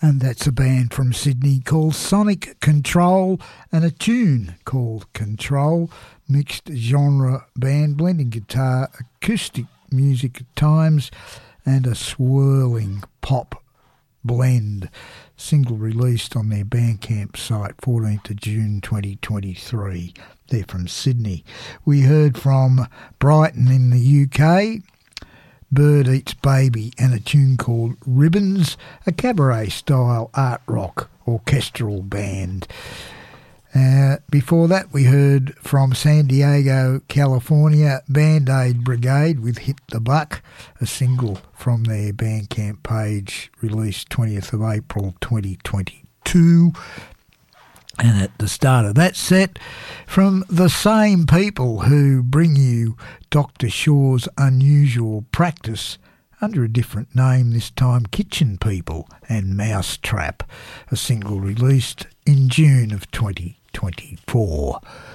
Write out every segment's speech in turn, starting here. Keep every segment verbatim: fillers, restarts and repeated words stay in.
And that's a band from Sydney called Sonic Control, and a tune called Control. Mixed genre band, blending guitar, acoustic music at times, and a swirling pop blend. Single released on their Bandcamp site, fourteenth of June twenty twenty-three. They're from Sydney. We heard from Brighton in the U K, Bird Eats Baby, and a tune called Ribbons, a cabaret-style art rock orchestral band. Uh, before that, we heard from San Diego, California, Band-Aid Brigade with Hit the Buck, a single from their Bandcamp page, released twentieth of April twenty twenty-two. And at the start of that set, from the same people who bring you Doctor Shaw's Unusual Practice, under a different name this time, Kitchen People and Mousetrap, a single released in June of twenty twenty-four.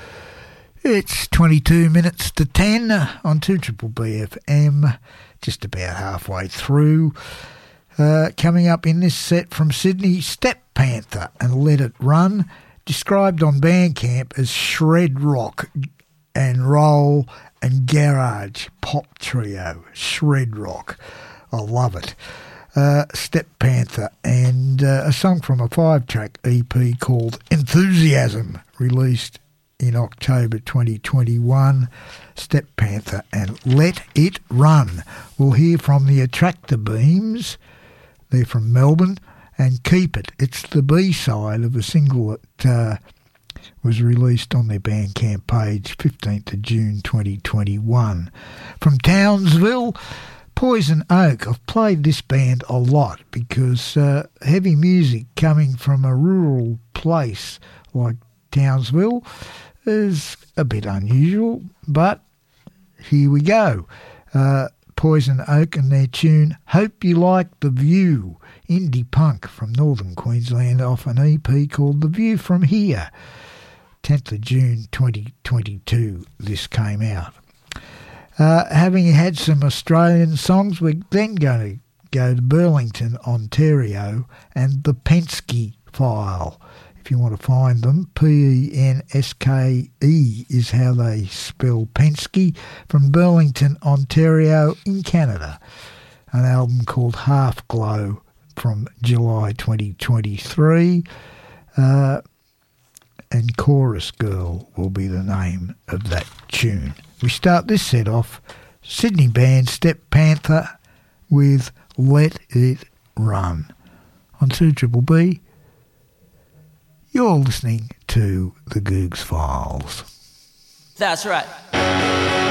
It's twenty-two minutes to ten on two B B F M, just about halfway through. Uh, coming up in this set from Sydney, Step Panther and Let It Run, described on Bandcamp as shred rock and roll and garage pop trio. Shred rock. I love it. Uh, Step Panther, and uh, a song from a five-track E P called Enthusiasm, released in October twenty twenty-one. Step Panther and Let It Run. We'll hear from the Attractor Beams. They're from Melbourne. And Keep It. It's the B-side of a single that uh, was released on their Bandcamp page, fifteenth of June twenty twenty-one. From Townsville, Poison Oak. I've played this band a lot because uh, heavy music coming from a rural place like Townsville is a bit unusual, but here we go. Uh, Poison Oak and their tune Hope You Like the View, indie punk from northern Queensland, off an E P called The View From Here. tenth of June twenty twenty-two this came out. Uh, having had some Australian songs, we're then going to go to Burlington, Ontario, and the Penske File. If you want to find them, P E N S K E is how they spell Penske, from Burlington, Ontario in Canada. An album called Half Glow from July twenty twenty-three. Uh, and Chorus Girl will be the name of that tune. We start this set off, Sydney band Step Panther with Let It Run. On two B B, you're listening to the Googs Files. That's right.